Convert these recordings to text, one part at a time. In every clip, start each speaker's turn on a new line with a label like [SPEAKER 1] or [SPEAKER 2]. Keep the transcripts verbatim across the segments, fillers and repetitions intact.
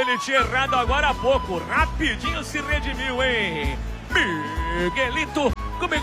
[SPEAKER 1] Ele tinha errado agora há pouco. Rapidinho se redimiu, hein? Miguelito, como é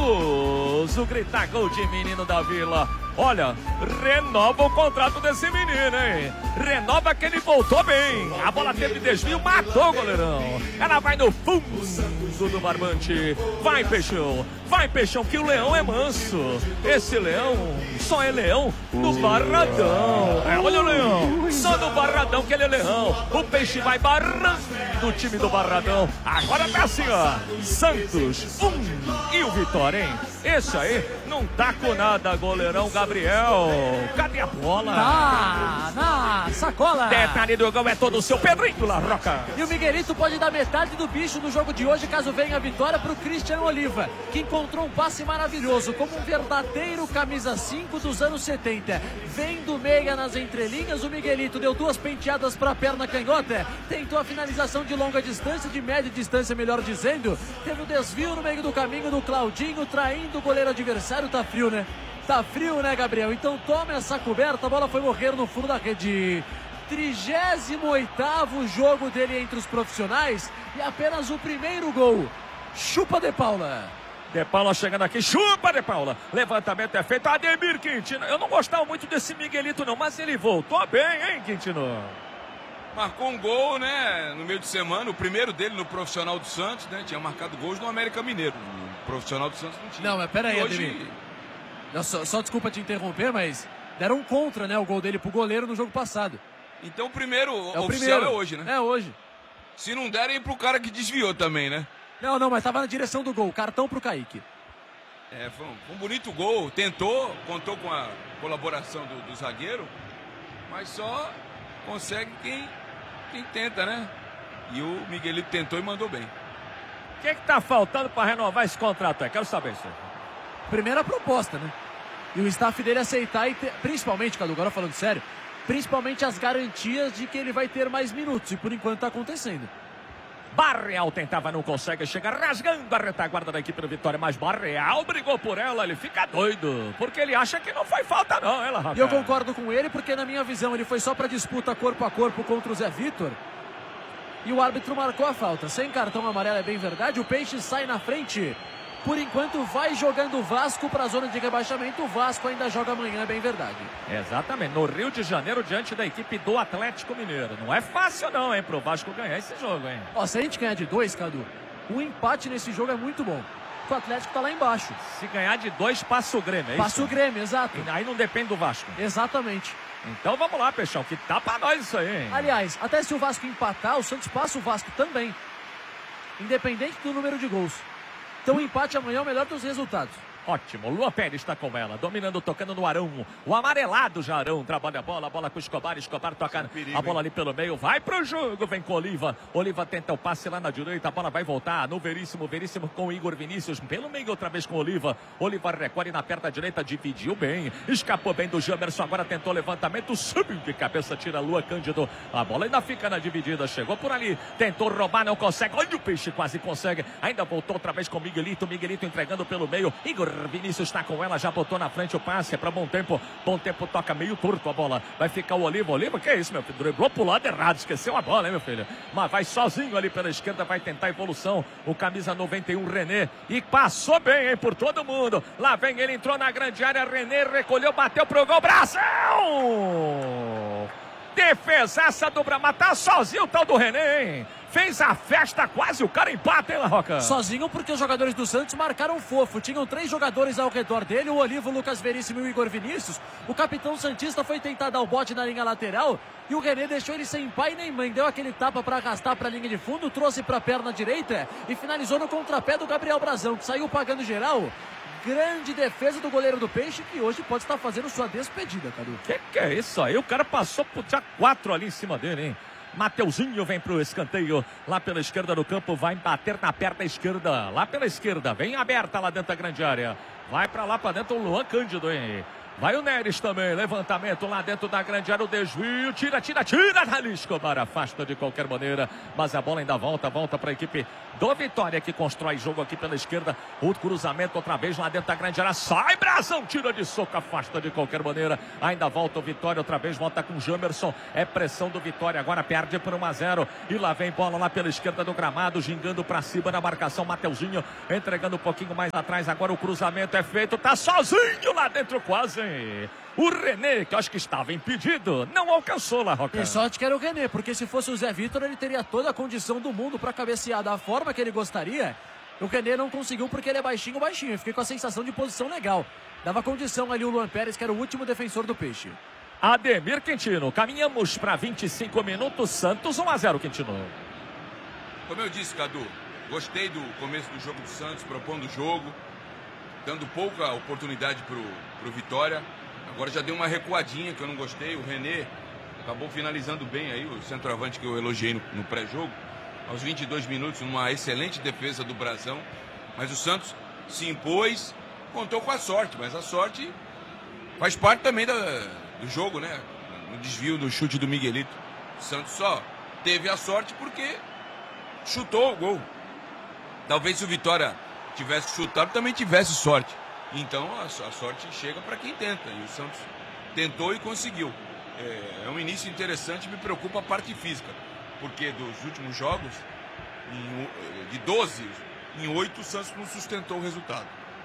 [SPEAKER 1] gostoso gritar gol de menino da Vila. Olha, renova o contrato desse menino, hein? Renova que ele voltou bem. A bola teve desvio, matou o goleirão. Ela vai no fundo do barbante. Vai, Peixão. Vai, Peixão, que o leão é manso. Esse leão só é leão no Barradão. É, olha o leão. Só no Barradão que ele é leão. O Peixe vai barrando o time do Barradão. Agora tá assim, ó. Santos, um. E o Vitória, hein? Esse aí não tá com nada, goleirão Gabriel. Cadê a bola?
[SPEAKER 2] Tá, na sacola.
[SPEAKER 1] Detalhe do gol é todo o seu Pedrinho La Roca.
[SPEAKER 2] E o Miguelito pode dar metade do bicho no jogo de hoje, caso venha a vitória pro Christian Oliva, que encontrou um passe maravilhoso, como um verdadeiro camisa cinco dos anos setenta. Vem do meia nas entrelinhas, o Miguelito deu duas penteadas pra perna canhota, tentou a finalização de longa distância, de média distância, melhor dizendo. Teve um desvio no meio do caminho do Claudinho, traindo o goleiro adversário. Tá frio, né? Tá frio, né, Gabriel? Então tome essa coberta, a bola foi morrer no fundo da rede. trigésimo oitavo jogo dele entre os profissionais e apenas o primeiro gol. Chupa De Paula.
[SPEAKER 1] De Paula chegando aqui, chupa De Paula. Levantamento é feito, Ademir Quintino. Eu não gostava muito desse Miguelito não, mas ele voltou bem, hein, Quintino?
[SPEAKER 3] Marcou um gol, né, no meio de semana, o primeiro dele no profissional do Santos, né, tinha marcado gols no América Mineiro. No profissional do Santos não tinha.
[SPEAKER 2] Não, mas peraí,
[SPEAKER 3] hoje...
[SPEAKER 2] Ademir. Só, só desculpa te interromper, mas deram um contra, né, o gol dele pro goleiro no jogo passado.
[SPEAKER 3] Então o primeiro
[SPEAKER 2] é o
[SPEAKER 3] oficial
[SPEAKER 2] primeiro.
[SPEAKER 3] é hoje, né?
[SPEAKER 2] É hoje.
[SPEAKER 3] Se não derem pro cara que desviou também, né?
[SPEAKER 2] Não, não, mas tava na direção do gol, cartão pro Kaique.
[SPEAKER 3] É, foi um, um bonito gol, tentou, contou com a colaboração do, do zagueiro, mas só consegue quem, quem tenta, né? E o Miguelito tentou e mandou bem.
[SPEAKER 1] O que que tá faltando para renovar esse contrato aí? Quero saber isso.
[SPEAKER 2] Primeira proposta, né? E o staff dele aceitar e ter, principalmente, Cadu, agora falando sério, principalmente as garantias de que ele vai ter mais minutos, e por enquanto tá acontecendo.
[SPEAKER 1] Barreal tentava, não consegue, chega rasgando a retaguarda da equipe do Vitória, mas Barreal brigou por ela, ele fica doido, porque ele acha que não foi falta não, ela, rapaz.
[SPEAKER 2] E eu concordo com ele, porque na minha visão ele foi só pra disputa corpo a corpo contra o Zé Vitor, e o árbitro marcou a falta. Sem cartão amarelo, é bem verdade, o Peixe sai na frente. Por enquanto vai jogando o Vasco para a zona de rebaixamento. O Vasco ainda joga amanhã, é bem verdade.
[SPEAKER 1] Exatamente, no Rio de Janeiro, diante da equipe do Atlético Mineiro. Não é fácil não, hein, pro Vasco ganhar esse jogo, hein.
[SPEAKER 2] Ó, se a gente ganhar de dois, Cadu, o empate nesse jogo é muito bom. O Atlético tá lá embaixo.
[SPEAKER 1] Se ganhar de dois, passa o Grêmio, é
[SPEAKER 2] passa
[SPEAKER 1] isso?
[SPEAKER 2] Passa o Grêmio, exato.
[SPEAKER 1] E aí não depende do Vasco.
[SPEAKER 2] Exatamente.
[SPEAKER 1] Então vamos lá, Peixão, que tá pra nós isso aí, hein.
[SPEAKER 2] Aliás, até se o Vasco empatar, o Santos passa o Vasco também. Independente do número de gols. Então o empate amanhã é o melhor dos resultados.
[SPEAKER 1] Ótimo, Lua Pérez está com ela, dominando, tocando no Arão, o amarelado já Arão, trabalha a bola, a bola com o Escobar, Escobar toca perigo, a bola ali pelo meio, vai pro jogo, vem com Oliva, Oliva tenta o passe lá na direita, a bola vai voltar no Veríssimo, Veríssimo com o Igor Vinícius, pelo meio outra vez com Oliva, Oliva recolhe na perna direita, dividiu bem, escapou bem do Jamerson, agora tentou levantamento, subiu de cabeça, tira a Lua Cândido, a bola ainda fica na dividida, chegou por ali, tentou roubar, não consegue, olha o Peixe, quase consegue, ainda voltou outra vez com Miguelito, Miguelito entregando pelo meio, Igor Vinícius está com ela, já botou na frente o passe, é para Bom Tempo, Bom Tempo toca meio torto a bola, vai ficar o Oliva, Oliva, que é isso, meu filho, driblou pro lado errado, esqueceu a bola, hein, meu filho, mas vai sozinho ali pela esquerda, vai tentar a evolução, o camisa noventa e um, René, e passou bem, hein, por todo mundo, lá vem ele, entrou na grande área, René recolheu, bateu pro gol, Brasil! Defesaça do Brama, tá sozinho o tal do René, hein? Fez a festa, quase o cara empata, hein, La Roca?
[SPEAKER 2] Sozinho porque os jogadores do Santos marcaram fofo. Tinham três jogadores ao redor dele, o Oliva, o Lucas Veríssimo e o Igor Vinícius. O capitão santista foi tentar dar o bote na linha lateral e o René deixou ele sem pai nem mãe. Deu aquele tapa para arrastar para a linha de fundo, trouxe para a perna direita e finalizou no contrapé do Gabriel Brazão, que saiu pagando geral. Grande defesa do goleiro do Peixe, que hoje pode estar fazendo sua despedida, Cadu.
[SPEAKER 1] Que que é isso aí? O cara passou por já quatro ali em cima dele, hein? Mateuzinho vem pro escanteio, lá pela esquerda do campo, vai bater na perna esquerda, lá pela esquerda, vem aberta lá dentro da grande área, vai pra lá pra dentro o Luan Cândido, hein? Vai o Neres também, levantamento lá dentro da grande área, o desvio, tira, tira, tira, Dali Escobar afasta de qualquer maneira, mas a bola ainda volta, volta para a equipe do Vitória, que constrói jogo aqui pela esquerda, o cruzamento outra vez lá dentro da grande área, sai Brasão, tira de soco, afasta de qualquer maneira, ainda volta o Vitória, outra vez volta com o Jamerson, é pressão do Vitória, agora perde por um a zero, e lá vem bola lá pela esquerda do gramado, gingando para cima na marcação, Mateuzinho, entregando um pouquinho mais atrás, agora o cruzamento é feito, tá sozinho lá dentro quase. O René, que eu acho que estava impedido, não alcançou lá, Roca.
[SPEAKER 2] E sorte que era o René, porque se fosse o Zé Vitor, ele teria toda a condição do mundo para cabecear da forma que ele gostaria. O René não conseguiu porque ele é baixinho, baixinho. Eu fiquei com a sensação de posição legal. Dava condição ali o Luan Pérez, que era o último defensor do Peixe.
[SPEAKER 1] Ademir Quintino, caminhamos para vinte e cinco minutos, Santos um a zero, Quintino.
[SPEAKER 3] Como eu disse, Cadu, gostei do começo do jogo do Santos, propondo o jogo, dando pouca oportunidade pro, pro Vitória. Agora já deu uma recuadinha que eu não gostei. O René acabou finalizando bem aí, o centroavante que eu elogiei no, no pré-jogo. Aos vinte e dois minutos, uma excelente defesa do Brasão. Mas o Santos se impôs, contou com a sorte, mas a sorte faz parte também da, do jogo, né? No desvio do chute do Miguelito. O Santos só teve a sorte porque chutou o gol. Talvez se o Vitória tivesse chutado, também tivesse sorte. Então a, a sorte chega para quem tenta. E o Santos tentou e conseguiu. É, é um início interessante, me preocupa a parte física. Porque dos últimos jogos, em, de doze, em oito o Santos não sustentou o resultado.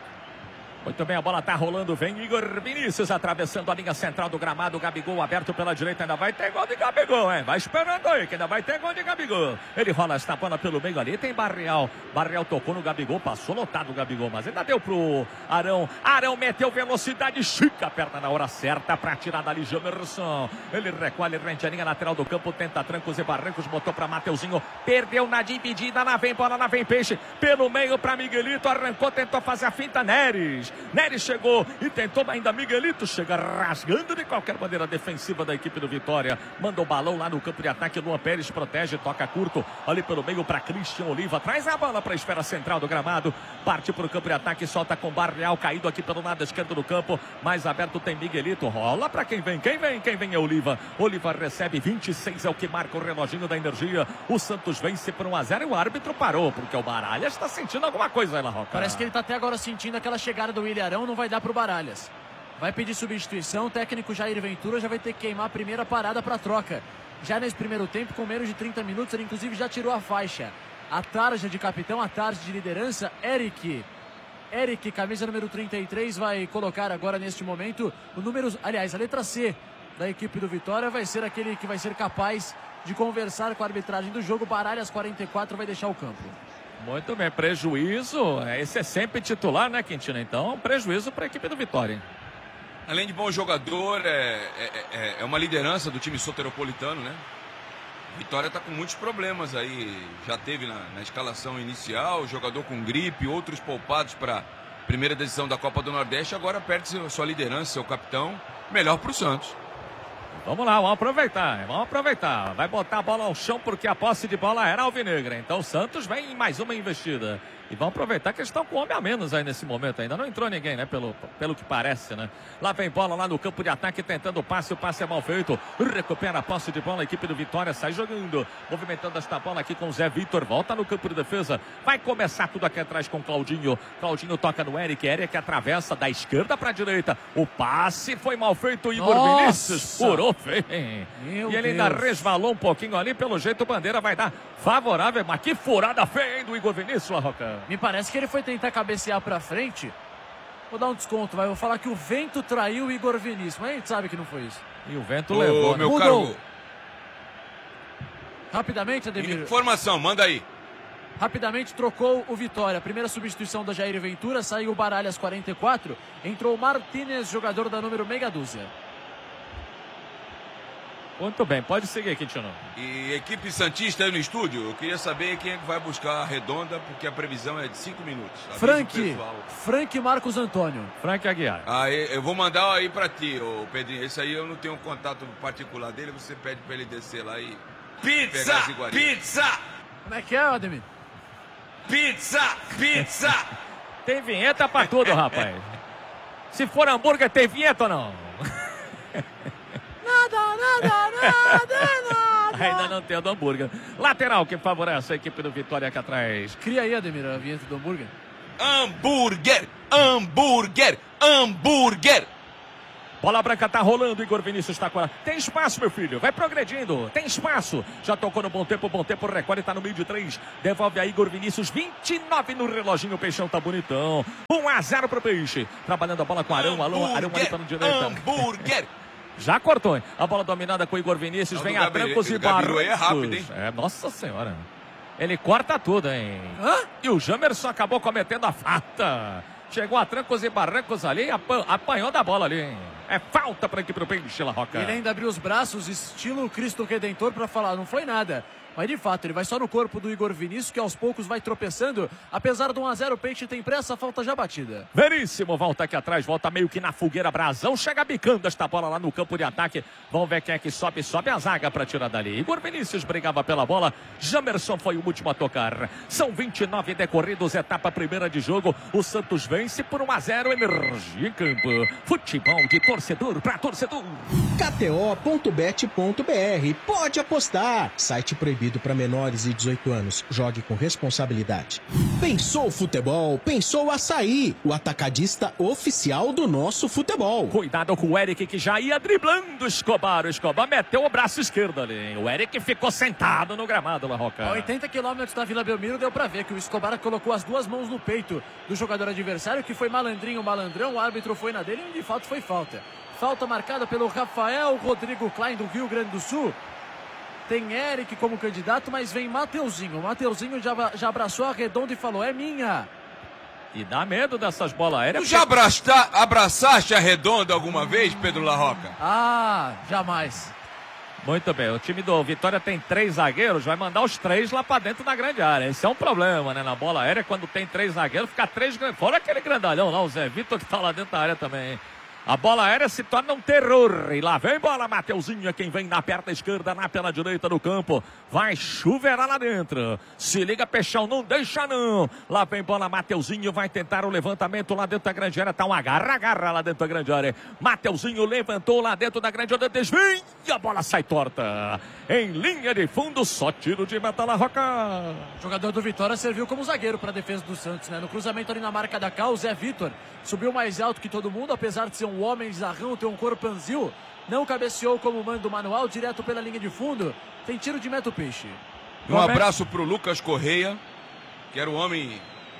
[SPEAKER 1] Muito bem, a bola tá rolando, vem Igor Vinícius atravessando a linha central do gramado, Gabigol aberto pela direita, ainda vai ter gol de Gabigol, hein? Vai esperando aí, que ainda vai ter gol de Gabigol. Ele rola esta bola pelo meio ali, tem Barreal, Barreal tocou no Gabigol, passou lotado o Gabigol, mas ainda deu pro Arão, Arão meteu velocidade, chica a perna na hora certa pra tirar dali Jamerson. Ele recolhe rente a linha lateral do campo, tenta trancos e barrancos, botou pra Mateuzinho, perdeu na dividida, lá vem bola, lá vem Peixe, pelo meio pra Miguelito, arrancou, tentou fazer a finta, Neres. Neres chegou e tentou, ainda Miguelito chega rasgando de qualquer maneira defensiva da equipe do Vitória. Manda o balão lá no campo de ataque, Luan Pérez protege, toca curto ali pelo meio para Christian Oliva, traz a bola para a esfera central do gramado, parte para o campo de ataque, solta com Barreal, caído aqui pelo lado esquerdo do campo, mais aberto tem Miguelito, rola para quem vem, quem vem, quem vem é Oliva. Oliva recebe, vinte e seis é o que marca o reloginho da energia. O Santos vence por um a zero e o árbitro parou, porque o Baralhas está sentindo alguma coisa aí na Roca.
[SPEAKER 2] Parece que ele está até agora sentindo aquela chegada do William Arão, não vai dar pro Baralhas. Vai pedir substituição, o técnico Jair Ventura já vai ter que queimar a primeira parada para troca. Já nesse primeiro tempo, com menos de trinta minutos, ele inclusive já tirou a faixa. A tarja de capitão, a tarja de liderança, Eric. Eric, camisa número trinta e três, vai colocar agora neste momento o número, aliás, a letra C da equipe do Vitória vai ser aquele que vai ser capaz de conversar com a arbitragem do jogo. Baralhas, quarenta e quatro, vai deixar o campo.
[SPEAKER 1] Muito bem, prejuízo, esse é sempre titular, né, Quintino? Então, prejuízo para a equipe do Vitória.
[SPEAKER 3] Além de bom jogador, é, é, é uma liderança do time soteropolitano, né? Vitória está com muitos problemas aí, já teve na, na escalação inicial, jogador com gripe, outros poupados para a primeira decisão da Copa do Nordeste, agora perde sua liderança, seu capitão, melhor para o Santos.
[SPEAKER 1] Vamos lá, vamos aproveitar, vamos aproveitar. Vai botar a bola ao chão porque a posse de bola era alvinegra. Então o Santos vem em mais uma investida. E vão aproveitar que eles estão com homem a menos aí nesse momento. Ainda não entrou ninguém, né? Pelo, pelo que parece, né? Lá vem bola lá no campo de ataque, tentando o passe. O passe é mal feito. Recupera a posse de bola. A equipe do Vitória sai jogando. Movimentando esta bola aqui com o Zé Vitor. Volta no campo de defesa. Vai começar tudo aqui atrás com o Claudinho. Claudinho toca no Eric. Eric atravessa da esquerda para a direita. O passe foi mal feito. Igor
[SPEAKER 2] Nossa!
[SPEAKER 1] Vinícius furou feio.
[SPEAKER 2] Meu
[SPEAKER 1] E ele
[SPEAKER 2] Deus.
[SPEAKER 1] ainda resvalou um pouquinho ali. Pelo jeito, o Bandeira vai dar favorável. Mas que furada feia, hein, do Igor Vinícius, La Roca.
[SPEAKER 2] Me parece que ele foi tentar cabecear pra frente. Vou dar um desconto, vai. Vou falar que o vento traiu o Igor Vinícius. Mas a gente sabe que não foi isso.
[SPEAKER 1] E o vento
[SPEAKER 3] Ô,
[SPEAKER 1] levou. né?
[SPEAKER 3] meu
[SPEAKER 2] Mudou.
[SPEAKER 3] caro,
[SPEAKER 2] Rapidamente, Ademir.
[SPEAKER 3] informação, manda aí.
[SPEAKER 2] Rapidamente trocou o Vitória. Primeira substituição da Jair Ventura. Saiu o Baralhas, quarenta e quatro. Entrou o Martínez, jogador da número meia dúzia.
[SPEAKER 1] Muito bem, pode seguir, Quintino.
[SPEAKER 3] E equipe santista aí no estúdio, eu queria saber quem é que vai buscar a redonda, porque a previsão é de cinco minutos. Avisa o
[SPEAKER 2] Frank.
[SPEAKER 3] pessoal.
[SPEAKER 2] Frank Marcos Antônio.
[SPEAKER 1] Frank Aguiar.
[SPEAKER 3] Aí, eu vou mandar aí pra ti, ô Pedrinho. Esse aí eu não tenho um contato particular dele, você pede pra ele descer lá e
[SPEAKER 4] Pizza!
[SPEAKER 3] pegar as iguarias.
[SPEAKER 4] Pizza!
[SPEAKER 2] Como é que é, Ademir?
[SPEAKER 4] Pizza! Pizza!
[SPEAKER 1] Tem vinheta pra tudo, rapaz. Se for hambúrguer, tem vinheta ou não?
[SPEAKER 2] Nada, nada, nada, nada.
[SPEAKER 1] Ainda não tem a do hambúrguer. Lateral que favorece a equipe do Vitória aqui atrás.
[SPEAKER 2] Cria aí, Ademir, a vinheta do hambúrguer.
[SPEAKER 3] Hambúrguer, hambúrguer, hambúrguer.
[SPEAKER 1] Bola branca tá rolando, Igor Vinícius tá com ela. Tem espaço, meu filho, vai progredindo, tem espaço. Já tocou no bom tempo, bom tempo, recorde, tá no meio de três. Devolve a Igor Vinícius, vinte e nove no reloginho, o Peixão tá bonitão. um a zero pro Peixe. Trabalhando a bola com Arão, Alô, Arão ali tá no direito.
[SPEAKER 3] Hambúrguer.
[SPEAKER 1] Já cortou, hein? A bola dominada com o Igor Vinícius, vem a trancos e barrancos.
[SPEAKER 3] É rápido, hein?
[SPEAKER 1] É, nossa senhora. Ele corta tudo, hein?
[SPEAKER 2] Hã?
[SPEAKER 1] E o Jamerson acabou cometendo a falta. Chegou a trancos e barrancos ali e apanhou da bola ali, hein? É falta para a equipe do Peixe, La Roca.
[SPEAKER 2] Ele ainda abriu os braços, estilo Cristo Redentor, para falar, não foi nada. Mas de fato, ele vai só no corpo do Igor Vinícius, que aos poucos vai tropeçando. Apesar do um a zero, o Peixe tem pressa, a falta já batida.
[SPEAKER 1] Veríssimo, volta aqui atrás, volta meio que na fogueira, Brasão. Chega bicando esta bola lá no campo de ataque. Vamos ver quem é que sobe, sobe a zaga para tirar dali. Igor Vinícius brigava pela bola. Jamerson foi o último a tocar. São vinte e nove decorridos, etapa primeira de jogo. O Santos vence por um a zero, energia em campo. Futebol de torcedor para torcedor.
[SPEAKER 4] K T O ponto bet ponto B R. Pode apostar. Site proibido para menores de dezoito anos. Jogue com responsabilidade. Pensou futebol? Pensou Açaí, o atacadista oficial do nosso futebol.
[SPEAKER 1] Cuidado com o Eric, que já ia driblando o Escobar. O Escobar meteu o braço esquerdo ali. O Eric ficou sentado no gramado, La Roca.
[SPEAKER 2] A oitenta quilômetros da Vila Belmiro deu para ver que o Escobar colocou as duas mãos no peito do jogador adversário, que foi malandrinho, malandrão. O árbitro foi na dele e de fato foi falta. Falta marcada pelo Rafael Rodrigo Klein do Rio Grande do Sul. Tem Eric como candidato, mas vem Mateuzinho. Mateuzinho já, já abraçou a redonda e falou, é minha.
[SPEAKER 1] E dá medo dessas bolas aéreas.
[SPEAKER 3] Tu já abraça, abraçaste a redonda alguma vez, Pedro La Roca?
[SPEAKER 2] Ah, jamais.
[SPEAKER 1] Muito bem, o time do Vitória tem três zagueiros, vai mandar os três lá pra dentro da grande área. Esse é um problema, né? Na bola aérea, quando tem três zagueiros, fica três... Fora aquele grandalhão lá, o Zé Vitor, que tá lá dentro da área também. A bola aérea se torna um terror. E lá vem bola, Mateuzinho, quem vem na perna esquerda, na perna direita do campo. Vai chuveirar lá dentro. Se liga, Peixão, não deixa não. Lá vem bola, Mateuzinho, vai tentar o levantamento lá dentro da grande área. Tá uma garra-garra lá dentro da grande área. Mateuzinho levantou lá dentro da grande área, desvia, a bola sai torta. Em linha de fundo, só tiro de meta, La Roca.
[SPEAKER 2] O jogador do Vitória serviu como zagueiro para a defesa do Santos, né? No cruzamento ali na marca da Cal, o Zé Vitor subiu mais alto que todo mundo, apesar de ser um homem zarrão, ter um corpanzil, não cabeceou como manda o manual, direto pela linha de fundo. Tem tiro de meta o Peixe.
[SPEAKER 3] Um abraço pro Lucas Correia, que era o homem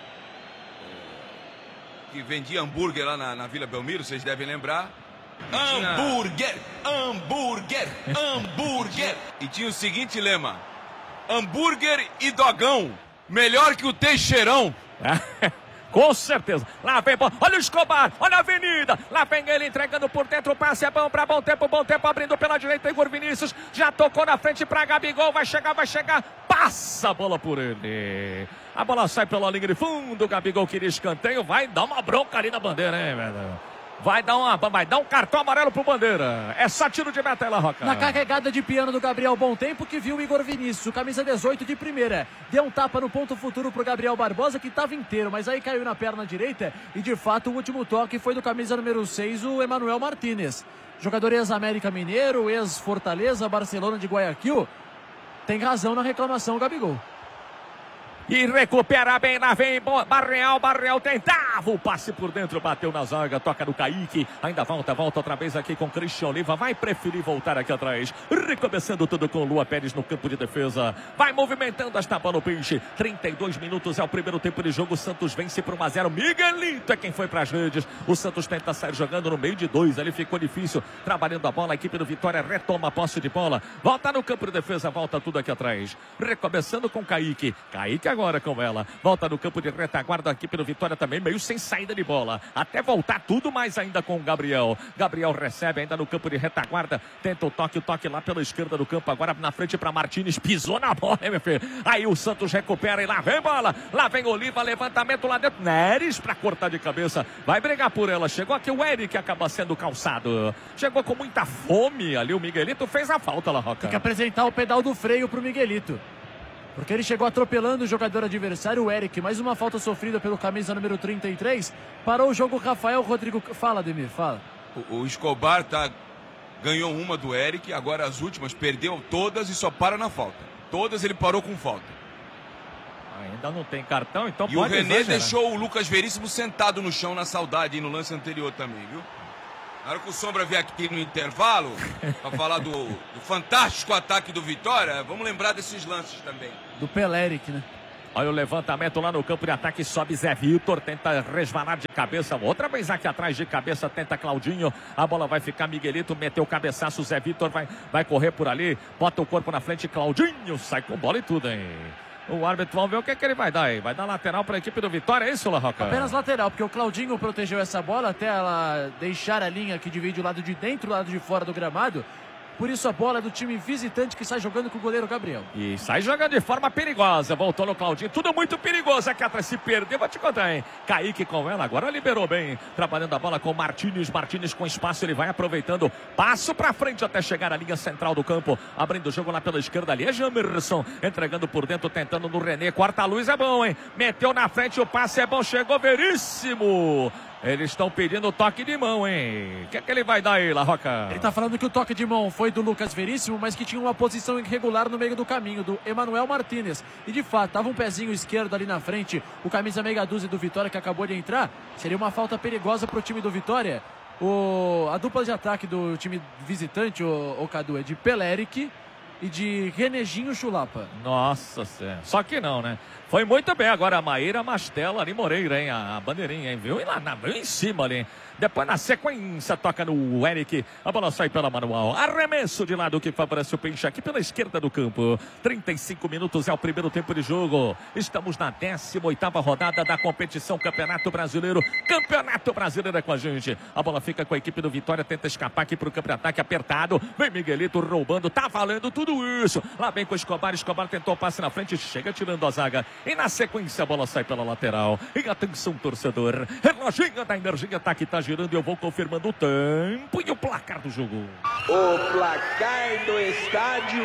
[SPEAKER 3] que vendia hambúrguer lá na, na Vila Belmiro, vocês devem lembrar. Hambúrguer, hambúrguer, hambúrguer. E tinha o seguinte lema: hambúrguer e dogão, melhor que o Teixeirão.
[SPEAKER 1] Com certeza. Lá vem, olha o Escobar, olha a avenida. Lá vem ele entregando por dentro, o passe é bom para bom tempo, bom tempo, abrindo pela direita, Igor Vinícius. Já tocou na frente para Gabigol, vai chegar, vai chegar. Passa a bola por ele. A bola sai pela linha de fundo, o Gabigol queria escanteio, vai dar uma bronca ali na bandeira, hein, velho? Vai dar, uma, vai dar um cartão amarelo pro Bandeira. É só tiro de meta, La Roca.
[SPEAKER 2] Na carregada de piano do Gabriel Bom Tempo, que viu o Igor Vinícius, camisa dezoito de primeira. Deu um tapa no ponto futuro pro Gabriel Barbosa, que estava inteiro, mas aí caiu na perna direita. E de fato o último toque foi do camisa número seis, o Emanuel Martínez. Jogador ex-América Mineiro, ex-Fortaleza, Barcelona de Guayaquil. Tem razão na reclamação o Gabigol.
[SPEAKER 1] E recupera bem, lá vem Barreal, Barreal tentava o passe por dentro, bateu na zaga, toca no Kaique, ainda volta, volta outra vez aqui com Christian Oliva, vai preferir voltar aqui atrás, recomeçando tudo com Lua Pérez no campo de defesa, vai movimentando esta bola no Peixe, trinta e dois minutos é o primeiro tempo de jogo, o Santos vence por um a zero, Miguelito é quem foi para as redes, o Santos tenta sair jogando no meio de dois, ali ficou difícil, trabalhando a bola, a equipe do Vitória retoma a posse de bola, volta no campo de defesa, volta tudo aqui atrás, recomeçando com Kaique, Kaique agora com ela, volta no campo de retaguarda, a equipe do Vitória também meio sem saída de bola, até voltar tudo mais ainda com o Gabriel, Gabriel recebe ainda no campo de retaguarda, tenta o toque, o toque lá pela esquerda do campo, agora na frente para Martínez, pisou na bola, hein, meu filho? Aí o Santos recupera e lá vem bola, lá vem Oliva, levantamento lá dentro, Neres para cortar de cabeça, vai brigar por ela, chegou aqui o Eric que acaba sendo calçado, chegou com muita fome ali, o Miguelito fez a falta, La Roca.
[SPEAKER 2] Tem que apresentar o pedal do freio pro Miguelito. Porque ele chegou atropelando o jogador adversário, o Eric. Mais uma falta sofrida pelo camisa número trinta e três. Parou o jogo, Rafael Rodrigo. Fala, Ademir, fala.
[SPEAKER 3] O, o Escobar tá, ganhou uma do Eric, agora as últimas perdeu todas e só para na falta. Todas ele parou com falta.
[SPEAKER 1] Ainda não tem cartão, então
[SPEAKER 3] e
[SPEAKER 1] pode
[SPEAKER 3] o René
[SPEAKER 1] exagerar.
[SPEAKER 3] deixou o Lucas Veríssimo sentado no chão na saudade no lance anterior também, viu? Na hora que o Sombra vier aqui no intervalo, para falar do, do fantástico ataque do Vitória, vamos lembrar desses lances também.
[SPEAKER 2] Do Peleric, né?
[SPEAKER 1] Olha o levantamento lá no campo de ataque, sobe Zé Vitor, tenta resvalar de cabeça, outra vez aqui atrás de cabeça, tenta Claudinho, a bola vai ficar Miguelito, meteu o cabeçaço, Zé Vitor vai, vai correr por ali, bota o corpo na frente, Claudinho sai com bola e tudo, hein? O árbitro, vamos ver o que, é que ele vai dar aí. Vai dar lateral para a equipe do Vitória, é isso, La Roca?
[SPEAKER 2] Apenas lateral, porque o Claudinho protegeu essa bola até ela deixar a linha que divide o lado de dentro e o lado de fora do gramado. Por isso a bola é do time visitante que sai jogando com o goleiro Gabriel.
[SPEAKER 1] E sai jogando de forma perigosa. Voltou no Claudinho. Tudo muito perigoso aqui atrás. Se perder, vou te contar, hein? Kaique com ela. Agora liberou bem. Trabalhando a bola com Martínez. Martínez com espaço. Ele vai aproveitando. Passo pra frente até chegar à linha central do campo. Abrindo o jogo lá pela esquerda ali. É Jamerson. Entregando por dentro. Tentando no René. Quarta luz é bom, hein? Meteu na frente. O passe é bom. Chegou Veríssimo. Eles estão pedindo o toque de mão, hein? O que é que ele vai dar aí, La Roca?
[SPEAKER 2] Ele tá falando que o toque de mão foi do Lucas Veríssimo, mas que tinha uma posição irregular no meio do caminho, do Emanuel Martínez. E de fato, tava um pezinho esquerdo ali na frente, o camisa meia dúzia do Vitória que acabou de entrar. Seria uma falta perigosa pro time do Vitória. O, a dupla de ataque do time visitante, o, o Cadu, é de Peleric e de Reneginho Chulapa.
[SPEAKER 1] Nossa Senhora. Só que não, né? Foi muito bem agora a Maíra Mastella ali, Moreira, hein? A bandeirinha, hein? Viu? E lá, na, viu em cima ali, hein? Depois na sequência toca no Eric. A bola sai pela manual. Arremesso de lado que favorece o Peixe aqui pela esquerda do campo. trinta e cinco minutos é o primeiro tempo de jogo. Estamos na décima oitava rodada da competição Campeonato Brasileiro. Campeonato Brasileiro é com a gente. A bola fica com a equipe do Vitória. Tenta escapar aqui pro campo de ataque apertado. Vem Miguelito roubando. Tá valendo tudo isso. Lá vem com o Escobar. Escobar tentou o passe na frente. Chega tirando a zaga. E na sequência a bola sai pela lateral. E atenção, torcedor. Reloginho da energia tá aqui, tá girando e eu vou confirmando o tempo e o placar do jogo.
[SPEAKER 5] O placar do estádio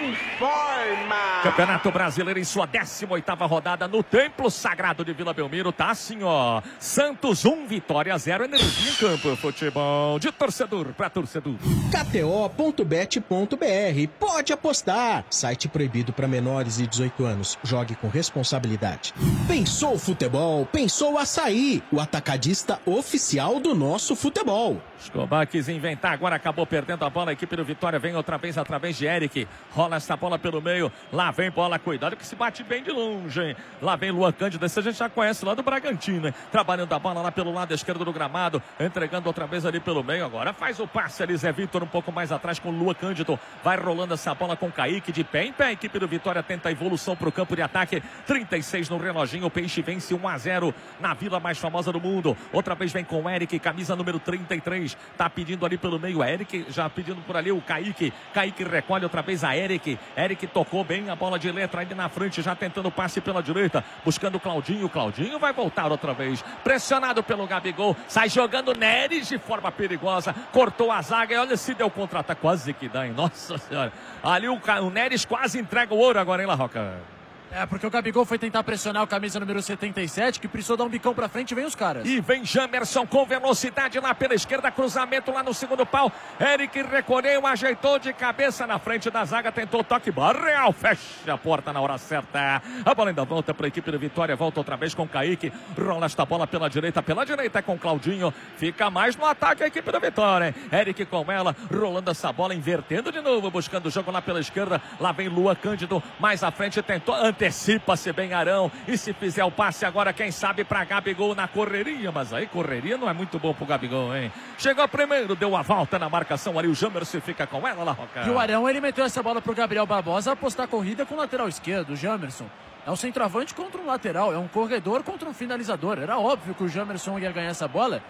[SPEAKER 5] informa.
[SPEAKER 1] Campeonato Brasileiro em sua décima oitava rodada no Templo Sagrado de Vila Belmiro. Tá assim, ó. Santos um, Vitória zero. Energia em campo. Futebol de torcedor para torcedor.
[SPEAKER 4] K T O ponto bet ponto B R. Pode apostar. Site proibido para menores de dezoito anos. Jogue com responsabilidade. Pensou futebol? Pensou açaí. O atacadista oficial do nosso futebol.
[SPEAKER 1] Escobar quis inventar, agora acabou perdendo a bola. A equipe do Vitória vem outra vez através de Eric. Rola essa bola pelo meio. Lá vem bola, cuidado que se bate bem de longe, hein? Lá vem Luan Cândido, esse a gente já conhece lá do Bragantino, hein? Trabalhando a bola lá pelo lado esquerdo do gramado. Entregando outra vez ali pelo meio. Agora faz o passe ali, Zé Vitor um pouco mais atrás com Luan Cândido. Vai rolando essa bola com Kaique de pé em pé. A equipe do Vitória tenta a evolução para o campo de ataque. trinta e seis no reloginho. O Peixe vence um a zero na vila mais famosa do mundo. Outra vez vem com o Eric, camisa número trinta e três. Tá pedindo ali pelo meio, Eric já pedindo por ali o Kaique. Kaique recolhe outra vez a Eric. Eric tocou bem a bola de letra ali na frente, já tentando passe pela direita, buscando o Claudinho. Claudinho vai voltar outra vez, pressionado pelo Gabigol, sai jogando Neres de forma perigosa, cortou a zaga e olha se deu contra-ataque, quase que dá, hein? Nossa Senhora. Ali o, o Neres quase entrega o ouro agora, hein, La Roca?
[SPEAKER 2] É, porque o Gabigol foi tentar pressionar o camisa número setenta e sete, que precisou dar um bicão pra frente e vem os caras.
[SPEAKER 1] E vem Jamerson com velocidade lá pela esquerda, cruzamento lá no segundo pau. Eric recolheu, ajeitou de cabeça na frente da zaga, tentou toque, Barreal fecha a porta na hora certa. A bola ainda volta para a equipe do Vitória, volta outra vez com Kaique, rola esta bola pela direita, pela direita com Claudinho, fica mais no ataque a equipe do Vitória, hein? Eric com ela, rolando essa bola, invertendo de novo, buscando o jogo lá pela esquerda. Lá vem Luan Cândido, mais à frente tentou, antecipa-se bem Arão, e se fizer o passe agora, quem sabe para Gabigol na correria, mas aí correria não é muito bom pro Gabigol, hein? Chegou primeiro, deu a volta na marcação ali, o Jamerson fica com ela, La Roca.
[SPEAKER 2] E o Arão, ele meteu essa bola pro Gabriel Barbosa apostar a corrida com o lateral esquerdo, o Jamerson. É um centroavante contra um lateral, é um corredor contra um finalizador. Era óbvio que o Jamerson ia ganhar essa bola.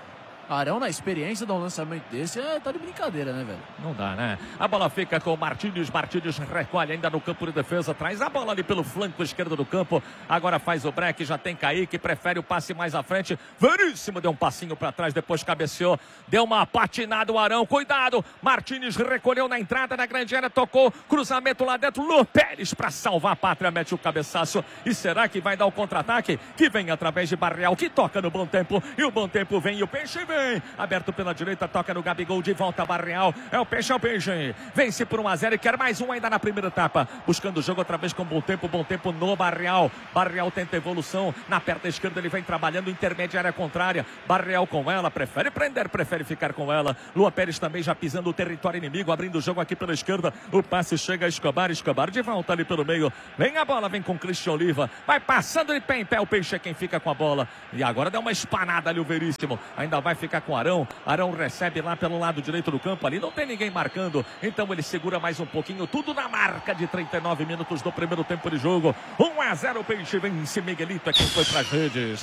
[SPEAKER 2] Arão, na experiência de um lançamento desse, é, tá de brincadeira, né, velho?
[SPEAKER 1] Não dá, né? A bola fica com o Martínez. Martínez recolhe ainda no campo de defesa. Traz a bola ali pelo flanco esquerdo do campo. Agora faz o break. Já tem Kaique. Prefere o passe mais à frente. Veríssimo deu um passinho para trás. Depois cabeceou. Deu uma patinada o Arão. Cuidado. Martínez recolheu na entrada da grande área. Tocou. Cruzamento lá dentro. Lu Pérez para salvar a pátria. Mete o cabeçaço. E será que vai dar o contra-ataque? Que vem através de Barreal. Que toca no bom tempo. E o bom tempo vem. E o Peixe vem. Aberto pela direita, toca no Gabigol, de volta Barreal, é o Peixe, é o Peixe, vence por um a zero e quer mais um ainda na primeira etapa, buscando o jogo outra vez com bom tempo, bom tempo no Barreal. Barreal tenta evolução, na perna esquerda ele vem trabalhando, intermediária contrária, Barreal com ela, prefere prender, prefere ficar com ela, Lua Pérez também já pisando o território inimigo, abrindo o jogo aqui pela esquerda, o passe chega a Escobar, Escobar de volta ali pelo meio, vem a bola, vem com Cristian Oliva, vai passando de pé em pé, o Peixe é quem fica com a bola, e agora dá uma espanada ali o Veríssimo, ainda vai ficar com Arão. Arão recebe lá pelo lado direito do campo, ali não tem ninguém marcando, então ele segura mais um pouquinho, tudo na marca de trinta e nove minutos do primeiro tempo de jogo. um a zero, o Peixe vence. Miguelito é quem foi para as redes.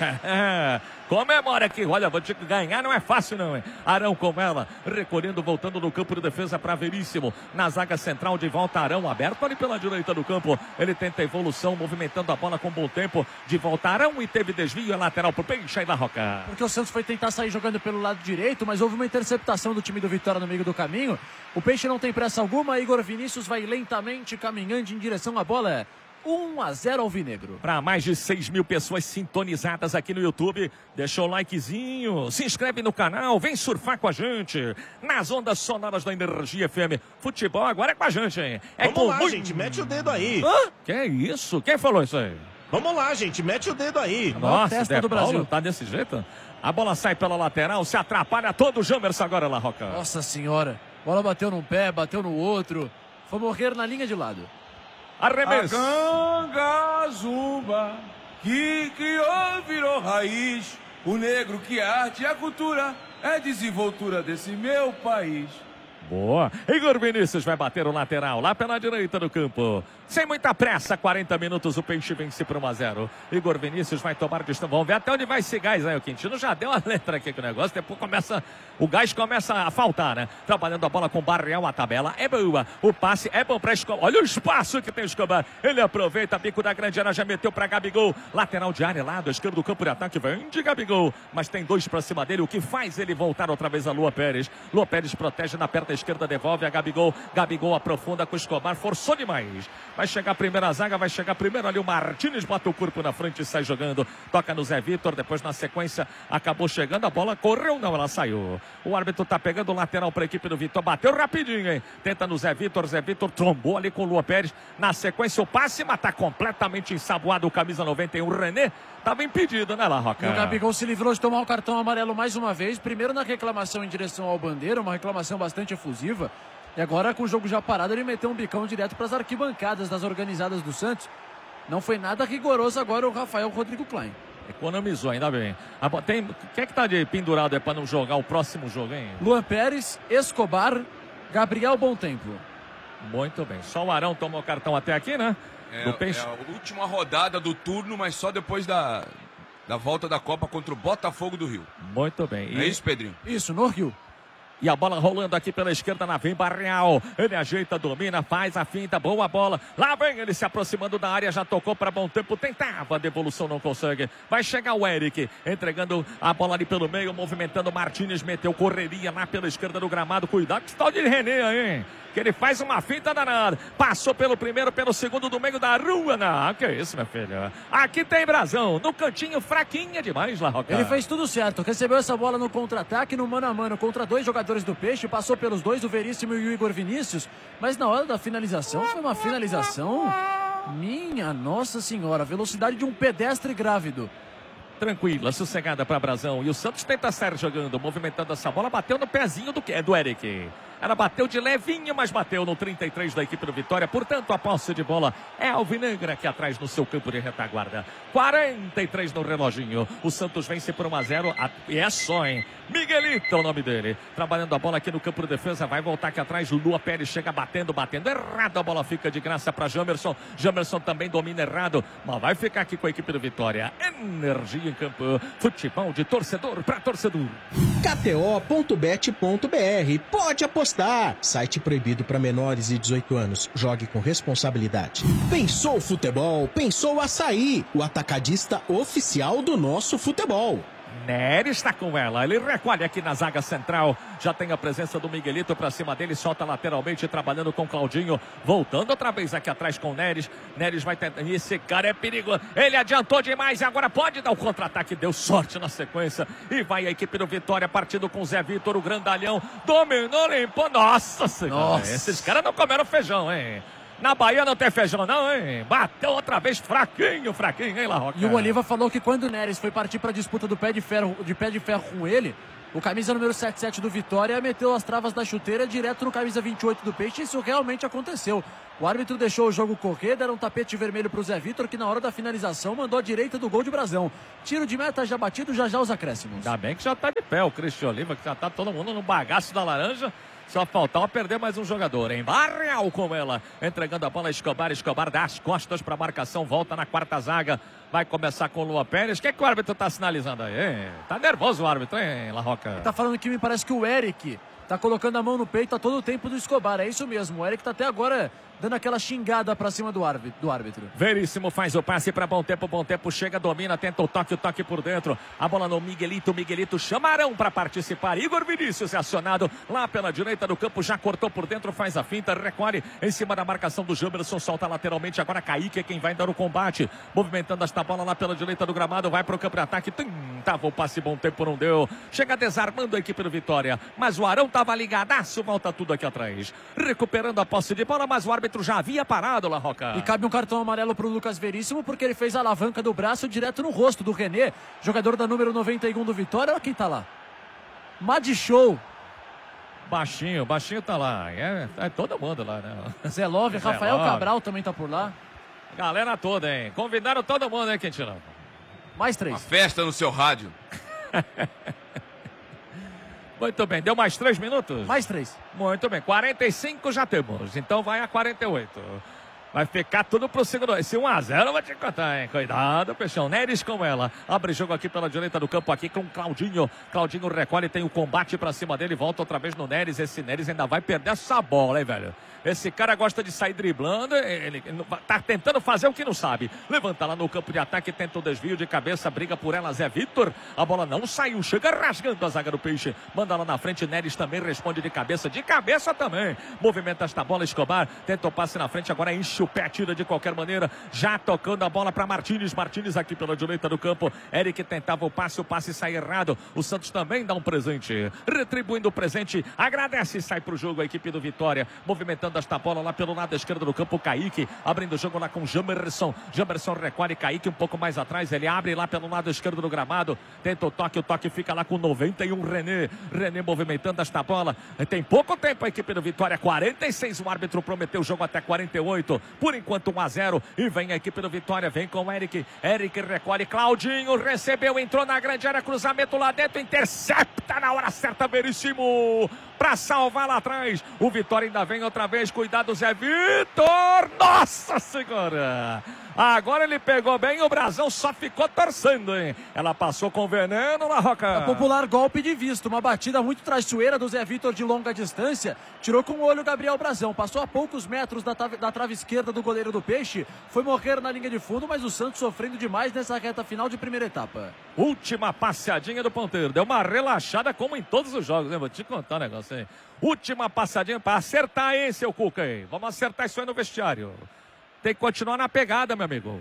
[SPEAKER 1] Comemora aqui, olha, vou ter que ganhar, não é fácil não, hein? Arão com ela, recolhendo, voltando no campo de defesa para Veríssimo, na zaga central de volta Arão, aberto ali pela direita do campo, ele tenta a evolução, movimentando a bola com bom tempo, de volta Arão e teve desvio, é lateral pro Peixe aí da Roca.
[SPEAKER 2] Porque o Santos foi tentar sair jogando pelo lado direito, mas houve uma interceptação do time do Vitória no meio do caminho, o Peixe não tem pressa alguma, Igor Vinícius vai lentamente caminhando em direção à bola. um a zero alvinegro.
[SPEAKER 1] Para mais de seis mil pessoas sintonizadas aqui no YouTube, deixa o likezinho, se inscreve no canal, vem surfar com a gente nas ondas sonoras da Energia F M. Futebol agora é com a gente, hein? É
[SPEAKER 6] Vamos
[SPEAKER 1] com
[SPEAKER 6] lá,
[SPEAKER 1] muito...
[SPEAKER 6] gente, mete o dedo aí.
[SPEAKER 1] Hã? Que é isso? Quem falou isso aí?
[SPEAKER 6] Vamos lá, gente, mete o dedo aí.
[SPEAKER 1] Nossa,
[SPEAKER 2] testa
[SPEAKER 1] Zé
[SPEAKER 2] do
[SPEAKER 1] Paulo,
[SPEAKER 2] Brasil.
[SPEAKER 1] tá desse jeito? A bola sai pela lateral, se atrapalha todo o Jamerson agora, La Roca.
[SPEAKER 2] Nossa senhora, bola bateu num pé, bateu no outro, foi morrer na linha de lado.
[SPEAKER 1] Arremesso.
[SPEAKER 3] A ganga zumba que criou, virou raiz. O negro que é arte e a cultura é desenvoltura desse meu país.
[SPEAKER 1] Boa. Igor Vinícius vai bater o lateral lá pela direita do campo. Sem muita pressa, quarenta minutos, o Peixe vence por um a zero. Igor Vinícius vai tomar distância. Vamos ver até onde vai esse gás aí. O Quintino já deu a letra aqui com o negócio. Depois começa, o gás começa a faltar, né? Trabalhando a bola com o Barreal, a tabela é boa. O passe é bom para Escobar. Olha o espaço que tem o Escobar. Ele aproveita, bico da grande área, já meteu para Gabigol. Lateral de área, lado esquerdo do campo de ataque. Vem de Gabigol. Mas tem dois para cima dele, o que faz ele voltar outra vez a Lua Pérez. Lua Pérez protege na perna esquerda, devolve a Gabigol. Gabigol aprofunda com o Escobar. Forçou demais. Vai chegar a primeira zaga, vai chegar primeiro ali o Martínez, bota o corpo na frente e sai jogando. Toca no Zé Vitor, depois na sequência acabou chegando, a bola correu, não, ela saiu. O árbitro tá pegando o lateral para a equipe do Vitor, bateu rapidinho, hein? Tenta no Zé Vitor, Zé Vitor trombou ali com o Lua Pérez. Na sequência o passe, mas tá completamente ensaboado o camisa noventa e um, René. Tava impedido, né, La Roca?
[SPEAKER 2] E o Gabigol se livrou de tomar o cartão amarelo mais uma vez, primeiro na reclamação em direção ao Bandeira, uma reclamação bastante efusiva. E agora, com o jogo já parado, ele meteu um bicão direto para as arquibancadas das organizadas do Santos. Não foi nada rigoroso agora o Rafael Rodrigo Klein.
[SPEAKER 1] Economizou, ainda bem. A, tem, quem é que tá de pendurado é para não jogar o próximo jogo, hein?
[SPEAKER 2] Luan Pérez, Escobar, Gabriel Bom Tempo.
[SPEAKER 1] Muito bem. Só o Arão tomou cartão até aqui, né?
[SPEAKER 3] É,
[SPEAKER 1] Do Peixe.
[SPEAKER 3] é a última rodada do turno, mas só depois da, da volta da Copa contra o Botafogo do Rio.
[SPEAKER 1] Muito bem.
[SPEAKER 3] E... É isso, Pedrinho?
[SPEAKER 2] Isso, no Rio.
[SPEAKER 1] E a bola rolando aqui pela esquerda, na vem Barreal. Ele ajeita, domina, faz a finta, boa bola. Lá vem ele se aproximando da área, já tocou para Bom Tempo, tentava a devolução, não consegue. Vai chegar o Eric, entregando a bola ali pelo meio, movimentando o Martínez, meteu correria lá pela esquerda do gramado. Cuidado com esse tal de René aí, hein? Que ele faz uma finta danada. Passou pelo primeiro, pelo segundo do meio da rua. Não, que isso, minha filha. Aqui tem brasão. No cantinho, fraquinha demais, La Roca.
[SPEAKER 2] Ele fez tudo certo. Recebeu essa bola no contra-ataque, no mano a mano, contra dois jogadores do Peixe. Passou pelos dois, o Veríssimo e o Igor Vinícius. Mas na hora da finalização, foi uma finalização... Minha Nossa Senhora. Velocidade de um pedestre grávido.
[SPEAKER 1] Tranquila, sossegada para Brasão. E o Santos tenta sair jogando, movimentando essa bola. Bateu no pezinho do, do Eric. Ela bateu de levinho, mas bateu no trinta e três da equipe do Vitória. Portanto, a posse de bola é alvinegra aqui atrás no seu campo de retaguarda. quarenta e três no reloginho. O Santos vence por um a zero. E é só, hein? Miguelito é o nome dele. Trabalhando a bola aqui no campo de defesa. Vai voltar aqui atrás. Lua Pérez chega batendo, batendo. Errado. A bola fica de graça para Jamerson. Jamerson também domina errado. Mas vai ficar aqui com a equipe do Vitória. Energia em campo. Futebol de torcedor para torcedor.
[SPEAKER 4] K T O ponto bet ponto B R. Pode apostar. Site proibido para menores de dezoito anos. Jogue com responsabilidade. Pensou futebol? Pensou açaí. O atacadista oficial do nosso futebol.
[SPEAKER 1] Neres está com ela, ele recolhe aqui na zaga central, já tem a presença do Miguelito para cima dele, solta lateralmente, trabalhando com Claudinho, voltando outra vez aqui atrás com o Neres. Neres vai tentar, esse cara é perigoso, ele adiantou demais e agora pode dar o contra-ataque, deu sorte na sequência e vai a equipe do Vitória partindo com o Zé Vitor, o grandalhão, dominou, limpou, nossa senhora, nossa. Esses caras não comeram feijão, hein? Na Bahia não tem feijão não, hein? Bateu outra vez fraquinho, fraquinho, hein, La Roca?
[SPEAKER 2] E o Oliva falou que quando o Neres foi partir para a disputa do pé de ferro, de pé de ferro com ele, o camisa número setenta e sete do Vitória meteu as travas da chuteira direto no camisa vinte e oito do Peixe, e isso realmente aconteceu. O árbitro deixou o jogo correr, deram um tapete vermelho para o Zé Vitor, que na hora da finalização mandou a direita do gol de Brasão. Tiro de meta já batido, já já os acréscimos.
[SPEAKER 1] Ainda bem que já tá de pé o Cristian Oliva, que já tá todo mundo no bagaço da laranja. Só faltava perder mais um jogador, hein? Barreal com ela, entregando a bola, Escobar, Escobar dá as costas para a marcação, volta na quarta zaga, vai começar com o Lua Pérez. O que, é que o árbitro tá sinalizando aí, hein? Tá nervoso o árbitro, hein, La Roca?
[SPEAKER 2] Tá falando que me parece que o Eric tá colocando a mão no peito a todo o tempo do Escobar, é isso mesmo, o Eric tá até agora dando aquela xingada pra cima do árbitro. Do árbitro.
[SPEAKER 1] Veríssimo faz o passe pra Bom Tempo, Bom Tempo chega, domina, tenta o toque, o toque por dentro. A bola no Miguelito, Miguelito chamarão pra participar. Igor Vinícius é acionado lá pela direita do campo, já cortou por dentro, faz a finta, recolhe em cima da marcação do Jamerson, solta lateralmente, agora Kaique é quem vai dar o combate, movimentando esta bola lá pela direita do gramado, vai pro campo de ataque, tava o passe, Bom Tempo não deu, chega desarmando a equipe do Vitória, mas o Arão tava ligadaço, volta tudo aqui atrás, recuperando a posse de bola, mas o árbitro já havia parado, La Roca.
[SPEAKER 2] E cabe um cartão amarelo pro Lucas Veríssimo, porque ele fez a alavanca do braço direto no rosto do René, jogador da número noventa e um do Vitória. Olha quem tá lá. Madichou.
[SPEAKER 1] Baixinho, baixinho tá lá. É, é todo mundo lá, né?
[SPEAKER 2] Zé Love,
[SPEAKER 1] Zé
[SPEAKER 2] Rafael
[SPEAKER 1] Love.
[SPEAKER 2] Cabral também tá por lá.
[SPEAKER 1] Galera toda, hein? Convidaram todo mundo, hein, Quintilão?
[SPEAKER 2] Mais três.
[SPEAKER 3] Uma festa no seu rádio.
[SPEAKER 1] Muito bem, deu mais três minutos?
[SPEAKER 2] Mais três.
[SPEAKER 1] Muito bem, quarenta e cinco já temos, então vai a quarenta e oito. Vai ficar tudo pro segundo. Esse um a zero eu vou te contar, hein? Cuidado, Peixão. Neres com ela. Abre jogo aqui pela direita do campo, aqui com Claudinho. Claudinho recolhe, tem o combate pra cima dele. Volta outra vez no Neres. Esse Neres ainda vai perder essa bola, hein, velho? Esse cara gosta de sair driblando. Ele tá tentando fazer o que não sabe. Levanta lá no campo de ataque, tenta o desvio de cabeça, briga por ela, Zé Vitor. A bola não saiu, chega rasgando a zaga do Peixe. Manda lá na frente, Neres também responde de cabeça. De cabeça também. Movimenta esta bola, Escobar. Tenta o passe na frente, agora enche o pé, tira de qualquer maneira. Já tocando a bola para Martínez. Martínez aqui pela direita do campo. Eric tentava o passe, o passe sai errado. O Santos também dá um presente. Retribuindo o presente. Agradece e sai pro jogo a equipe do Vitória. Movimentando esta bola lá pelo lado esquerdo do campo, Kaique, abrindo o jogo lá com Jamerson, Jamerson recolhe, Kaique um pouco mais atrás, ele abre lá pelo lado esquerdo do gramado, tenta o toque, o toque fica lá com noventa e um, René, René movimentando esta bola, tem pouco tempo a equipe do Vitória, quarenta e seis, o árbitro prometeu o jogo até quarenta e oito, por enquanto um a zero, e vem a equipe do Vitória, vem com o Eric, Eric recolhe, Claudinho recebeu, entrou na grande área, cruzamento lá dentro, intercepta na hora certa, Veríssimo, para salvar lá atrás, o Vitória ainda vem outra vez, cuidado Zé Vitor, nossa senhora, agora ele pegou bem, o Brasão só ficou torcendo, hein? Ela passou com veneno, La Roca.
[SPEAKER 2] É popular golpe de vista, uma batida muito traiçoeira do Zé Vitor de longa distância, tirou com o olho o Gabriel Brasão, passou a poucos metros da trave, da trave esquerda do goleiro do Peixe, foi morrer na linha de fundo, mas o Santos sofrendo demais nessa reta final de primeira etapa.
[SPEAKER 1] Última passeadinha do ponteiro, deu uma relaxada como em todos os jogos, né? Vou te contar um negócio aí. Última passadinha para acertar, hein, seu Cuca aí. Vamos acertar isso aí no vestiário. Tem que continuar na pegada, meu amigo.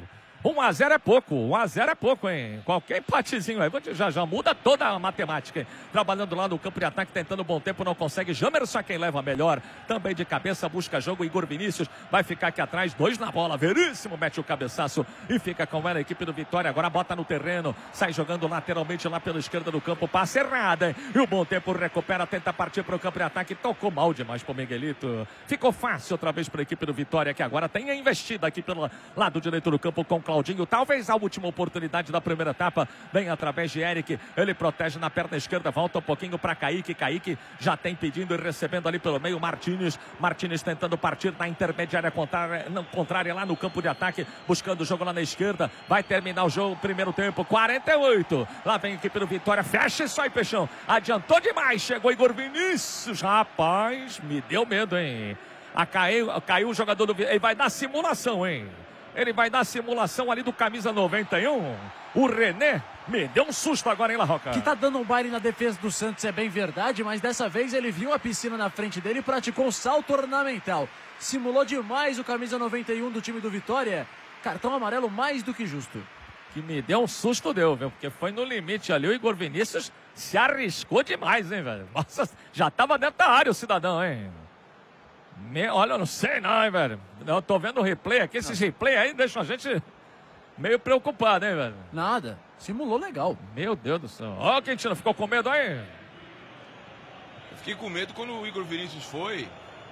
[SPEAKER 1] um a zero é pouco, um a zero é pouco, hein? Qualquer empatezinho aí, já, já muda toda a matemática, hein? Trabalhando lá no campo de ataque, tentando bom tempo, não consegue. Jamerson quem leva melhor, também de cabeça, busca jogo. Igor Vinícius vai ficar aqui atrás, dois na bola. Veríssimo mete o cabeçaço e fica com ela a equipe do Vitória. Agora bota no terreno, sai jogando lateralmente lá pela esquerda do campo, passa errada, hein? E o bom tempo recupera, tenta partir para o campo de ataque, tocou mal demais pro Miguelito. Ficou fácil outra vez para a equipe do Vitória, que agora tem a investida aqui pelo lado direito do campo com Claudinho, talvez a última oportunidade da primeira etapa, vem através de Eric, ele protege na perna esquerda, volta um pouquinho para Kaique, Kaique já tem pedindo e recebendo ali pelo meio Martínez, Martínez tentando partir na intermediária contrária, não, contrária lá no campo de ataque, buscando o jogo lá na esquerda, vai terminar o jogo, primeiro tempo, quarenta e oito, lá vem a equipe do Vitória, fecha isso aí, Peixão, adiantou demais, chegou Igor Vinícius, rapaz, me deu medo, hein, a caiu, caiu o jogador do Vitória, ele vai dar simulação, hein. Ele vai dar simulação ali do camisa noventa e um. O René me deu um susto agora, hein, La Roca?
[SPEAKER 2] Que tá dando um baile na defesa do Santos, é bem verdade, mas dessa vez ele viu a piscina na frente dele e praticou um salto ornamental. Simulou demais o camisa noventa e um do time do Vitória. Cartão amarelo mais do que justo.
[SPEAKER 1] Que me deu um susto, deu, viu? Porque foi no limite ali. O Igor Vinícius se arriscou demais, hein, velho? Nossa, já tava dentro da área o cidadão, hein? Me... Olha, eu não sei não, hein, velho. Eu tô vendo o replay aqui, esses replay aí deixam a gente meio preocupado, hein, velho.
[SPEAKER 2] Nada, simulou legal.
[SPEAKER 1] Meu Deus do céu. Ó, oh, Quintino, ficou com medo aí?
[SPEAKER 3] Eu fiquei com medo quando o Igor Vinícius foi.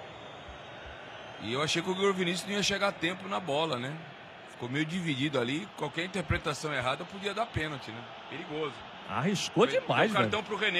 [SPEAKER 3] E eu achei que o Igor Vinícius não ia chegar a tempo na bola, né? Ficou meio dividido ali. Qualquer interpretação errada podia dar pênalti, né? Perigoso.
[SPEAKER 1] Arriscou demais,
[SPEAKER 3] velho.
[SPEAKER 1] velho.
[SPEAKER 3] Cartão pro René.